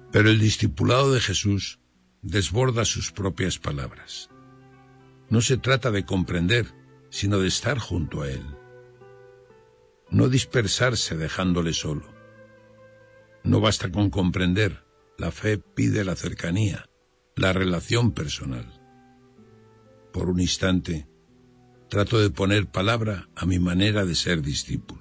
Pero el discipulado de Jesús desborda sus propias palabras. No se trata de comprender, sino de estar junto a Él. No dispersarse dejándole solo. No basta con comprender, la fe pide la cercanía, la relación personal. Por un instante, trato de poner palabra a mi manera de ser discípulo.